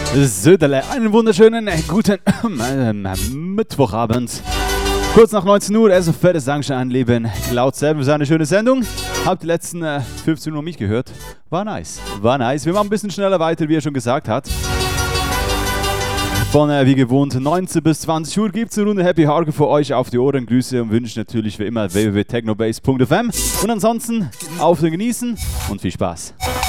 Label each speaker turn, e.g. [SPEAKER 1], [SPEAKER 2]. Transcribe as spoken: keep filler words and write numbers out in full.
[SPEAKER 1] Söderle, einen wunderschönen guten äh, Mittwochabend. Kurz nach neunzehn Uhr, also fettes Dankeschön an lieben Cloud Service, eine schöne Sendung. Habt die letzten äh, fünfzehn Uhr mich gehört? War nice, war nice. Wir machen ein bisschen schneller weiter, wie er schon gesagt hat. Von äh, wie gewohnt neunzehn bis zwanzig Uhr gibt es eine Runde Happy Hardcore für euch auf die Ohren. Grüße und wünsche natürlich wie immer w w w punkt technobase punkt f m. Und ansonsten auf den Genießen und viel Spaß.